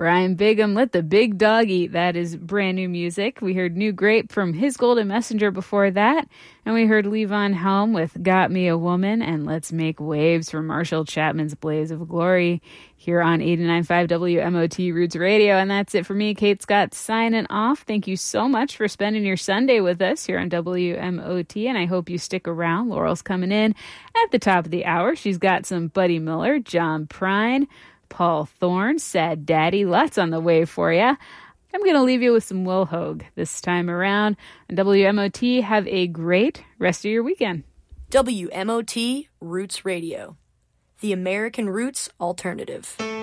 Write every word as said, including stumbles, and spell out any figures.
Ryan Bigham, Let the Big Dog Eat. That is brand new music. We heard New Grape from His Golden Messenger before that. And we heard Levon Helm with Got Me a Woman and Let's Make Waves from Marshall Chapman's Blaze of Glory here on eighty-nine point five W M O T Roots Radio. And that's it for me, Kate Scott, signing off. Thank you so much for spending your Sunday with us here on W M O T. And I hope you stick around. Laurel's coming in at the top of the hour. She's got some Buddy Miller, John Prine, Paul Thorne, Sad Daddy, lots on the way for you. I'm going to leave you with some Will Hoge this time around. On W M O T, have a great rest of your weekend. W M O T Roots Radio, the American Roots Alternative.